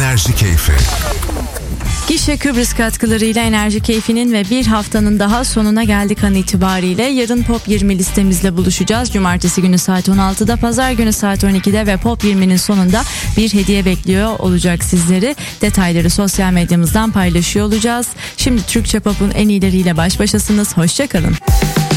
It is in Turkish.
Enerji Keyfi. Gişe Kıbrıs katkılarıyla Enerji Keyfi'nin ve bir haftanın daha sonuna geldik an itibariyle. Yarın Pop 20 listemizle buluşacağız. Cumartesi günü saat 16'da, pazar günü saat 12'de ve Pop 20'nin sonunda bir hediye bekliyor olacak sizleri. Detayları sosyal medyamızdan paylaşıyor olacağız. Şimdi Türkçe Pop'un en iyileriyle baş başasınız. Hoşça kalın.